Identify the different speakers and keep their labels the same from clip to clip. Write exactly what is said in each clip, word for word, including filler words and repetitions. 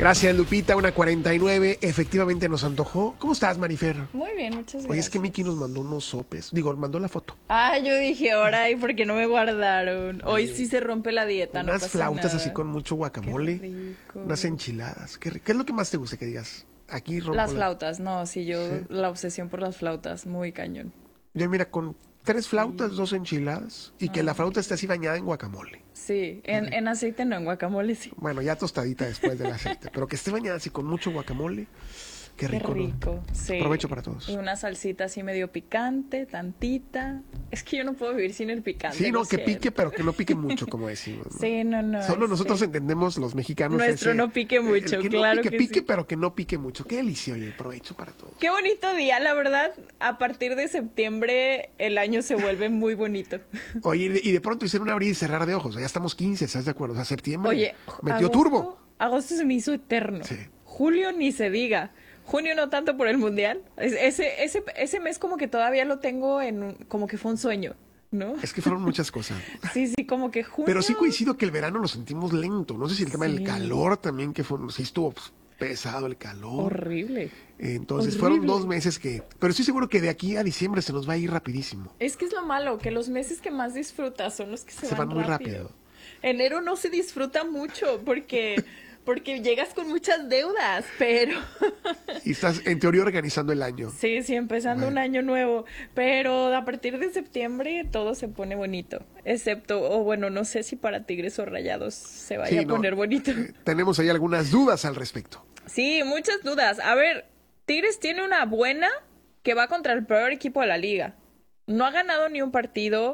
Speaker 1: Gracias, Lupita, una cuarenta y nueve. Efectivamente nos antojó. ¿Cómo estás, Marifer?
Speaker 2: Muy bien, muchas gracias.
Speaker 1: Oye, es que Miki nos mandó unos sopes. Digo, mandó la foto.
Speaker 2: Ah, yo dije, ahora, ¿y por qué no me guardaron? Hoy sí se rompe la dieta, no
Speaker 1: Unas
Speaker 2: pasa
Speaker 1: flautas
Speaker 2: nada.
Speaker 1: así con mucho guacamole.
Speaker 2: Qué rico.
Speaker 1: Unas enchiladas. ¿Qué, ri- qué es lo que más te gusta que digas? Aquí rompo
Speaker 2: Las
Speaker 1: la-
Speaker 2: flautas, no, sí, yo,
Speaker 1: Sí.
Speaker 2: la obsesión por las flautas, muy cañón.
Speaker 1: Yo, mira, con tres flautas, dos enchiladas y que la flauta esté así bañada en guacamole.
Speaker 2: Sí, en, en aceite no, en guacamole sí.
Speaker 1: Bueno, ya tostadita después del aceite, pero que esté bañada así con mucho guacamole. Qué
Speaker 2: Qué
Speaker 1: rico, ¿no?
Speaker 2: rico, sí.
Speaker 1: Provecho para todos.
Speaker 2: Y una salsita así medio picante, tantita. Es que yo no puedo vivir sin el picante.
Speaker 1: Sí, no,
Speaker 2: lo
Speaker 1: que pique,
Speaker 2: siento.
Speaker 1: pero que no pique mucho, como decimos, ¿no?
Speaker 2: Sí, no, no.
Speaker 1: Solo nosotros
Speaker 2: sí.
Speaker 1: entendemos los mexicanos.
Speaker 2: Nuestro
Speaker 1: ese-
Speaker 2: no pique
Speaker 1: el
Speaker 2: mucho,
Speaker 1: que
Speaker 2: claro
Speaker 1: no pique,
Speaker 2: que
Speaker 1: pique,
Speaker 2: sí.
Speaker 1: pero que no pique mucho. Qué delicia, oye, provecho para todos.
Speaker 2: Qué bonito día, la verdad. A partir de septiembre el año se vuelve muy bonito.
Speaker 1: Oye, y de, y de pronto hicieron un abrir y cerrar de ojos. Ya estamos quince, ¿estás de acuerdo? O sea, septiembre
Speaker 2: Oye,
Speaker 1: metió
Speaker 2: agosto-
Speaker 1: turbo.
Speaker 2: Agosto se me hizo eterno.
Speaker 1: Sí.
Speaker 2: Julio ni se diga. Junio no tanto por el mundial. Es- Ese, ese, ese mes como que todavía lo tengo en un- como que fue un sueño, ¿no?
Speaker 1: Es que fueron muchas cosas.
Speaker 2: Sí, sí, como que junio.
Speaker 1: Pero sí coincido que el verano lo sentimos lento. No sé si el tema del
Speaker 2: Sí.
Speaker 1: calor también, que fue, sí estuvo pues, pesado el calor.
Speaker 2: Horrible.
Speaker 1: Entonces
Speaker 2: horrible.
Speaker 1: fueron dos meses que... Pero estoy seguro que de aquí a diciembre se nos va a ir rapidísimo.
Speaker 2: Es que es lo malo, que los meses que más disfrutas son los que se,
Speaker 1: Se van muy
Speaker 2: rápido.
Speaker 1: rápido.
Speaker 2: Enero no se disfruta mucho porque, porque llegas con muchas deudas, pero...
Speaker 1: Y estás en teoría organizando el año.
Speaker 2: Sí, sí, empezando un año nuevo, pero a partir de septiembre todo se pone bonito, excepto, o bueno, no sé si para Tigres o Rayados se vaya
Speaker 1: Sí,
Speaker 2: a
Speaker 1: no,
Speaker 2: poner bonito.
Speaker 1: eh, tenemos ahí algunas dudas al respecto.
Speaker 2: Sí, muchas dudas. A ver, Tigres tiene una buena que va contra el peor equipo de la liga. No ha ganado ni un partido,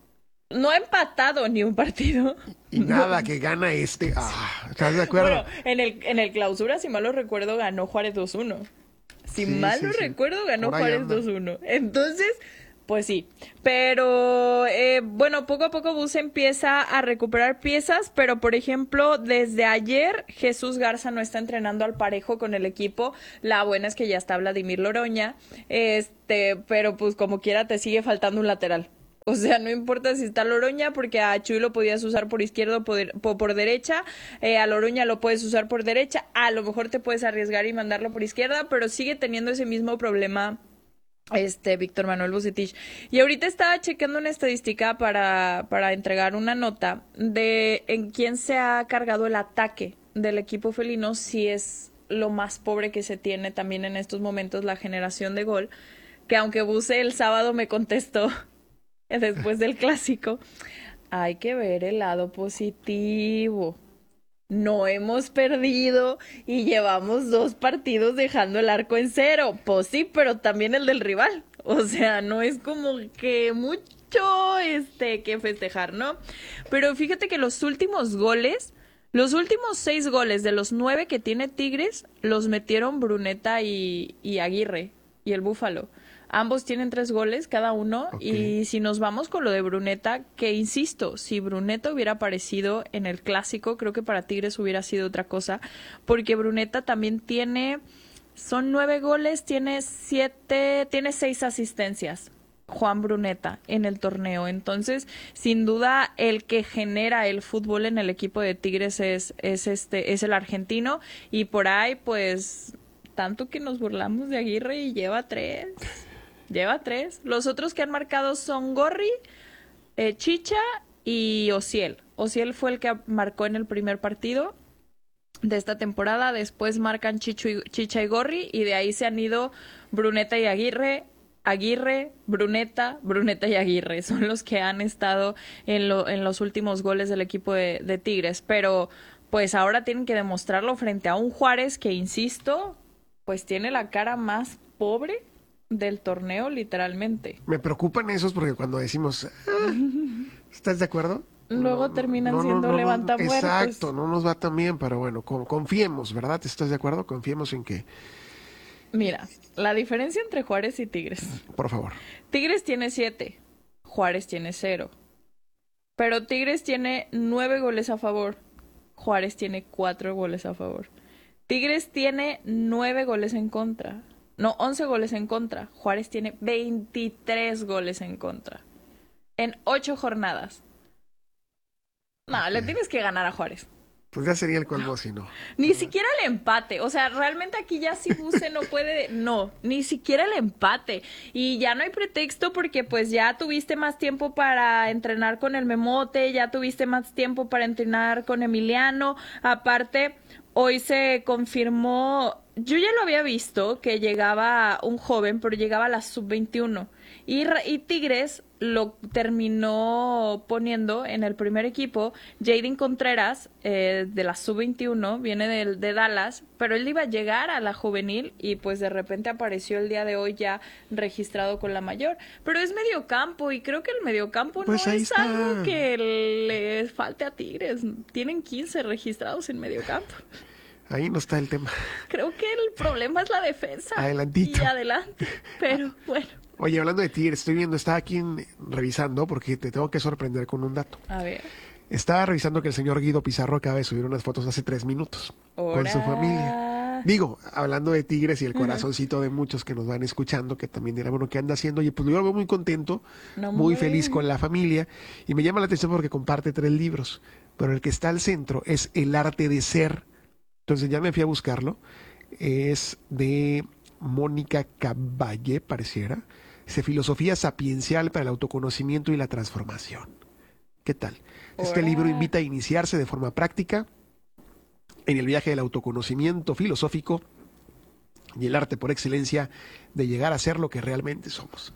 Speaker 2: no ha empatado ni un partido.
Speaker 1: Y nada, que gana este. Ah, ¿estás de acuerdo?
Speaker 2: Bueno, en el, en el clausura, si mal no recuerdo, ganó Juárez dos uno. Si
Speaker 1: Sí,
Speaker 2: mal
Speaker 1: sí,
Speaker 2: no
Speaker 1: sí.
Speaker 2: recuerdo, ganó
Speaker 1: Por ahí
Speaker 2: Juárez
Speaker 1: anda.
Speaker 2: dos uno. Entonces, pues sí. Pero, eh, bueno, poco a poco Bus empieza a recuperar piezas, pero por ejemplo, desde ayer Jesús Garza no está entrenando al parejo con el equipo. La buena es que ya está Vladimir Loroña, este, pero pues como quiera te sigue faltando un lateral. O sea, no importa si está Loroña, porque a Chuy lo podías usar por izquierda o por, por, por derecha, eh, a Loroña lo puedes usar por derecha, a lo mejor te puedes arriesgar y mandarlo por izquierda, pero sigue teniendo ese mismo problema este Víctor Manuel Vucetich. Y ahorita estaba checando una estadística para, para entregar una nota de en quién se ha cargado el ataque del equipo felino, si es lo más pobre que se tiene también en estos momentos la generación de gol, que aunque Buce el sábado me contestó después del clásico, hay que ver el lado positivo. No hemos perdido y llevamos dos partidos dejando el arco en cero. Pues sí, pero también el del rival. O sea, no es como que mucho este que festejar, ¿no? Pero fíjate que los últimos goles, los últimos seis goles de los nueve que tiene Tigres, los metieron Bruneta y, y Aguirre y el Búfalo. Ambos tienen tres goles cada uno.
Speaker 1: Ok.
Speaker 2: Y si nos vamos con lo de Bruneta, que insisto, si Bruneta hubiera aparecido en el clásico, creo que para Tigres hubiera sido otra cosa, porque Bruneta también tiene, son nueve goles, tiene siete, tiene seis asistencias. Juan Bruneta en el torneo. Entonces, sin duda, el que genera el fútbol en el equipo de Tigres es, es este, es el argentino, y por ahí, pues, tanto que nos burlamos de Aguirre y lleva tres. Lleva tres. Los otros que han marcado son Gorri, eh, Chicha y Ociel. Ociel fue el que marcó en el primer partido de esta temporada. Después marcan Chicho y, Chicha y Gorri, y de ahí se han ido Bruneta y Aguirre, Aguirre, Bruneta, Bruneta y Aguirre. Son los que han estado en, lo, en los últimos goles del equipo de, de Tigres. Pero pues ahora tienen que demostrarlo frente a un Juárez que, insisto, pues tiene la cara más pobre del torneo, literalmente.
Speaker 1: Me preocupan esos porque cuando decimos, "Ah", ¿estás de acuerdo?
Speaker 2: Luego
Speaker 1: No,
Speaker 2: terminan
Speaker 1: no, no,
Speaker 2: siendo
Speaker 1: no, no,
Speaker 2: levantamuertos.
Speaker 1: Exacto, no nos va tan bien, pero bueno, con- confiemos, ¿verdad? ¿Estás de acuerdo? Confiemos en que,
Speaker 2: Mira, la diferencia entre Juárez y Tigres.
Speaker 1: por favor.
Speaker 2: Tigres tiene siete, Juárez tiene cero. Pero Tigres tiene nueve goles a favor, Juárez tiene cuatro goles a favor. Tigres tiene nueve goles en contra. No, once goles en contra. Juárez tiene veintitrés goles en contra. En ocho jornadas. No, le tienes que ganar a Juárez.
Speaker 1: Pues ya sería el colmo si no.
Speaker 2: Ni siquiera el empate, o sea, realmente aquí ya si Buse no puede, no, ni siquiera el empate. Y ya no hay pretexto porque pues ya tuviste más tiempo para entrenar con el Memote, ya tuviste más tiempo para entrenar con Emiliano. Aparte, hoy se confirmó, yo ya lo había visto, que llegaba un joven, pero llegaba a la sub veintiuno. Y, y Tigres lo terminó poniendo en el primer equipo. Jaden Contreras, eh, de la sub veintiuno, viene de, de Dallas, pero él iba a llegar a la juvenil y pues de repente apareció el día de hoy ya registrado con la mayor. Pero es mediocampo y creo que el mediocampo
Speaker 1: Pues
Speaker 2: no
Speaker 1: ahí
Speaker 2: es
Speaker 1: está.
Speaker 2: algo que le falte a Tigres. Tienen quince registrados en mediocampo.
Speaker 1: Ahí no está el tema.
Speaker 2: Creo que el problema es la defensa.
Speaker 1: Adelantito.
Speaker 2: Y adelante, pero bueno.
Speaker 1: Oye, hablando de Tigres, estoy viendo, estaba aquí en- revisando porque te tengo que sorprender con un dato.
Speaker 2: A ver.
Speaker 1: Estaba revisando que el señor Guido Pizarro acaba de subir unas fotos hace tres minutos con su
Speaker 2: Ora.
Speaker 1: familia. Digo, hablando de Tigres y el corazoncito de muchos que nos van escuchando, que también dirán, bueno, ¿qué anda haciendo? Oye, pues yo lo veo muy contento,
Speaker 2: No,
Speaker 1: muy
Speaker 2: muy.
Speaker 1: feliz con la familia, y me llama la atención porque comparte tres libros, pero el que está al centro es El arte de ser. Entonces ya me fui a buscarlo. Es de Mónica Caballe, pareciera. Dice Filosofía sapiencial para el autoconocimiento y la transformación. ¿Qué tal? Este
Speaker 2: Ora.
Speaker 1: libro invita a iniciarse de forma práctica en el viaje del autoconocimiento filosófico y el arte por excelencia de llegar a ser lo que realmente somos.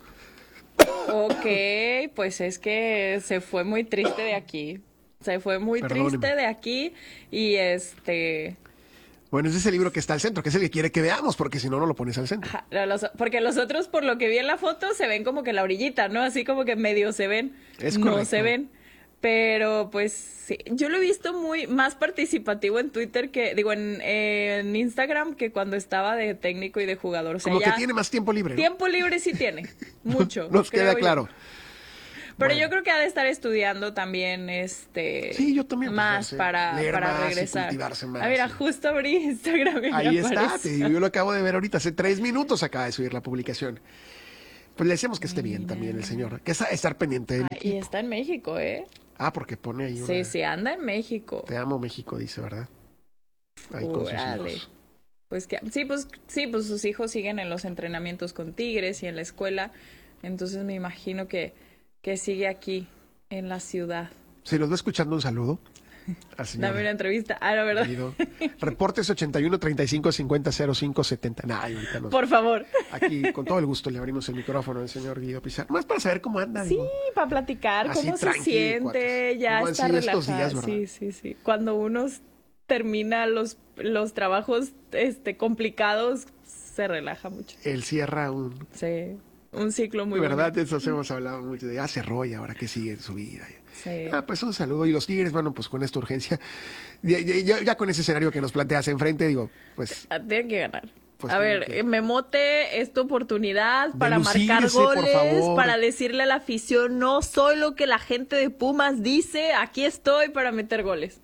Speaker 2: Ok, pues es que se fue muy triste de aquí. Se fue muy
Speaker 1: Perdóneme.
Speaker 2: triste de aquí y este...
Speaker 1: Bueno, ese es el libro que está al centro, que es el que quiere que veamos, porque si no, no lo pones al centro.
Speaker 2: Ajá, los- porque los otros, por lo que vi en la foto, se ven como que la orillita, ¿no? Así como que medio se ven.
Speaker 1: Es
Speaker 2: no
Speaker 1: correcto.
Speaker 2: se ven. Pero pues sí, yo lo he visto muy más participativo en Twitter que, digo, en, en Instagram que cuando estaba de técnico y de jugador. O sea,
Speaker 1: Como
Speaker 2: ya
Speaker 1: que tiene más tiempo libre, ¿no?
Speaker 2: tiempo libre sí tiene, mucho.
Speaker 1: Nos
Speaker 2: creo
Speaker 1: queda
Speaker 2: yo.
Speaker 1: claro.
Speaker 2: Pero
Speaker 1: Bueno.
Speaker 2: yo creo que ha de estar estudiando también este
Speaker 1: Sí, yo también, pues,
Speaker 2: más
Speaker 1: no sé,
Speaker 2: para,
Speaker 1: leer
Speaker 2: para
Speaker 1: más y
Speaker 2: regresar.
Speaker 1: cultivarse más,
Speaker 2: Ah, mira,
Speaker 1: sí.
Speaker 2: justo abrí Instagram y me
Speaker 1: Ahí está,
Speaker 2: apareció.
Speaker 1: te digo, yo lo acabo de ver ahorita, hace tres minutos acaba de subir la publicación. Pues le decíamos que esté bien también el señor, que es estar pendiente del
Speaker 2: Ah, y está en México, ¿eh?
Speaker 1: Ah, porque pone ahí una...
Speaker 2: Sí, sí, anda en México.
Speaker 1: Te amo México, dice, ¿verdad? Ahí con sus
Speaker 2: Órale.
Speaker 1: hijos.
Speaker 2: Pues que sí, pues sí, pues sus hijos siguen en los entrenamientos con Tigres y en la escuela. Entonces me imagino que, que sigue aquí en la ciudad.
Speaker 1: Si nos va escuchando, un saludo al señor
Speaker 2: Dame una entrevista. Ah, la verdad.
Speaker 1: Guido. Reportes ochenta y uno, treinta y cinco, cincuenta, cero cinco, setenta. Nah, ay, ahorita no.
Speaker 2: Por favor.
Speaker 1: Aquí, con todo el gusto, le abrimos el micrófono al señor Guido Pizarro. Más para saber cómo anda.
Speaker 2: Sí,
Speaker 1: digo.
Speaker 2: para platicar
Speaker 1: Así
Speaker 2: cómo se
Speaker 1: tranqui,
Speaker 2: siente,
Speaker 1: cuates.
Speaker 2: ya
Speaker 1: ¿Cómo han
Speaker 2: está
Speaker 1: sido estos
Speaker 2: relajado.
Speaker 1: días, verdad?
Speaker 2: Sí, sí, sí. Cuando uno s- termina los, los trabajos este, complicados, se relaja mucho.
Speaker 1: Él cierra un...
Speaker 2: Sí, un ciclo muy
Speaker 1: ¿Verdad?
Speaker 2: bonito.
Speaker 1: De eso hemos hablado mucho. De, ah, cerró y ahora que sigue en su vida.
Speaker 2: Sí.
Speaker 1: Ah, pues un saludo. Y los Tigres, bueno, pues con esta urgencia, ya, ya- ya- ya con ese escenario que nos planteas enfrente, digo, pues
Speaker 2: Ah, tienen que ganar.
Speaker 1: Pues
Speaker 2: a
Speaker 1: tienen
Speaker 2: ver,
Speaker 1: que-
Speaker 2: eh, Memote, es tu oportunidad para marcar
Speaker 1: lucirse, por
Speaker 2: goles,
Speaker 1: favor.
Speaker 2: para decirle a la afición, no soy lo que la gente de Pumas dice, aquí estoy para meter goles.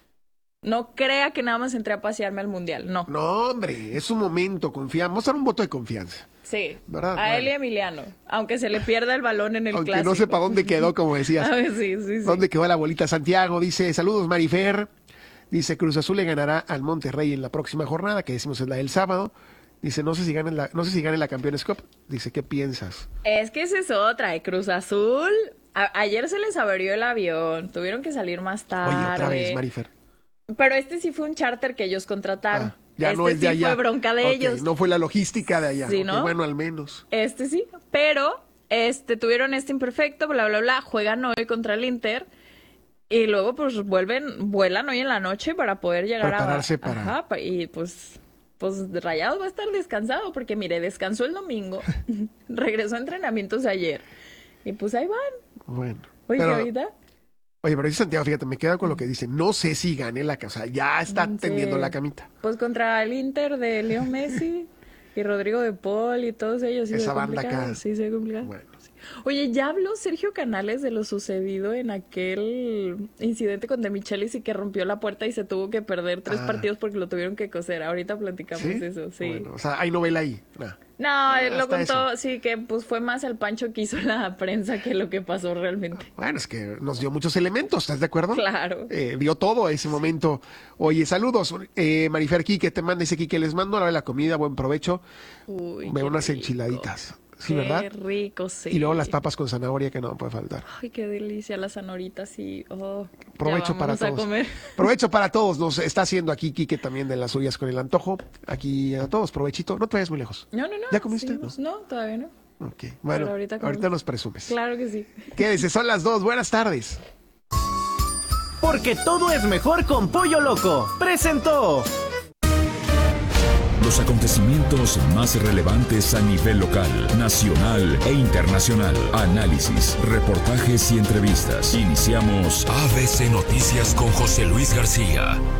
Speaker 2: No crea que nada más entré a pasearme al Mundial, no.
Speaker 1: no, hombre, es un momento, confiamos. Vamos a dar un voto de confianza.
Speaker 2: Sí,
Speaker 1: ¿Verdad?
Speaker 2: a él y
Speaker 1: Bueno.
Speaker 2: a Emiliano, aunque se le pierda el balón en el
Speaker 1: Aunque
Speaker 2: clásico.
Speaker 1: no sepa dónde quedó, como decías.
Speaker 2: A ver, sí, sí, sí.
Speaker 1: ¿Dónde quedó la bolita? Santiago dice, saludos Marifer. Dice, Cruz Azul le ganará al Monterrey en la próxima jornada, que decimos es la del sábado. Dice, no sé si ganen la, no sé si gane la Campeones Cup. Dice, ¿qué piensas?
Speaker 2: Es que esa es otra, de Cruz Azul. A- ayer se les averió el avión, tuvieron que salir más tarde.
Speaker 1: Oye, otra vez, Marifer.
Speaker 2: Pero este sí fue un charter que ellos contrataron.
Speaker 1: Ah, ya
Speaker 2: este
Speaker 1: no es de
Speaker 2: sí
Speaker 1: allá.
Speaker 2: fue bronca de
Speaker 1: Ok,
Speaker 2: ellos.
Speaker 1: no fue la logística de allá.
Speaker 2: Sí,
Speaker 1: Ok,
Speaker 2: ¿no?
Speaker 1: bueno, al menos.
Speaker 2: Este sí, pero este tuvieron este imperfecto, bla, bla, bla. Juegan hoy contra el Inter y luego pues vuelven, vuelan hoy en la noche para poder llegar
Speaker 1: Prepararse
Speaker 2: a...
Speaker 1: para-
Speaker 2: Ajá, pa- y pues... Pues Rayados va a estar descansado porque mire, descansó el domingo, regresó a entrenamientos ayer y pues ahí van.
Speaker 1: Bueno.
Speaker 2: Oye,
Speaker 1: pero,
Speaker 2: ahorita...
Speaker 1: oye, pero dice Santiago, fíjate, me queda con lo que dice. No sé si gane la casa. Ya está
Speaker 2: Sí.
Speaker 1: tendiendo la camita.
Speaker 2: Pues contra el Inter de Leo Messi y Rodrigo de Paul y todos ellos. Sí
Speaker 1: Esa
Speaker 2: se ve
Speaker 1: banda
Speaker 2: complicado,
Speaker 1: acá.
Speaker 2: Sí, se ve complicado.
Speaker 1: Bueno.
Speaker 2: Oye, ¿ya habló Sergio Canales de lo sucedido en aquel incidente con De Michelis y que rompió la puerta y se tuvo que perder tres
Speaker 1: Ah.
Speaker 2: partidos porque lo tuvieron que coser? Ahorita platicamos
Speaker 1: ¿Sí?
Speaker 2: eso, sí.
Speaker 1: Bueno, o sea, hay novela ahí. Nah.
Speaker 2: No, él lo
Speaker 1: Hasta
Speaker 2: contó,
Speaker 1: eso.
Speaker 2: sí, que pues fue más el pancho que hizo la prensa que lo que pasó realmente.
Speaker 1: Bueno, es que nos dio muchos elementos, ¿estás de acuerdo?
Speaker 2: Claro.
Speaker 1: Eh, dio todo ese momento. Oye, saludos. Eh, Marifer Quique te manda, dice Quique, les mando a la hora de la comida, buen provecho.
Speaker 2: Uy,
Speaker 1: Ve
Speaker 2: qué
Speaker 1: unas
Speaker 2: rico.
Speaker 1: enchiladitas. Sí,
Speaker 2: Qué
Speaker 1: ¿verdad?
Speaker 2: rico, sí.
Speaker 1: Y luego las papas con zanahoria que no puede faltar.
Speaker 2: Ay, qué delicia, las zanoritas y... Oh,
Speaker 1: Provecho
Speaker 2: ya
Speaker 1: para
Speaker 2: vámonos a
Speaker 1: todos.
Speaker 2: comer.
Speaker 1: Provecho para todos. Nos está haciendo aquí Quique también de las suyas con el antojo. Aquí a todos, provechito. No te vayas muy lejos.
Speaker 2: No, no, no.
Speaker 1: ¿Ya comiste?
Speaker 2: seguimos. No, todavía no.
Speaker 1: Ok. Bueno,
Speaker 2: Pero ahorita
Speaker 1: ahorita,
Speaker 2: comemos.
Speaker 1: nos presumes.
Speaker 2: Claro que sí.
Speaker 1: Quédese, son las dos. Buenas tardes.
Speaker 3: Porque todo es mejor con Pollo Loco. Presentó.
Speaker 4: Los acontecimientos más relevantes a nivel local, nacional e internacional. Análisis, reportajes y entrevistas. Iniciamos A B C Noticias con José Luis García.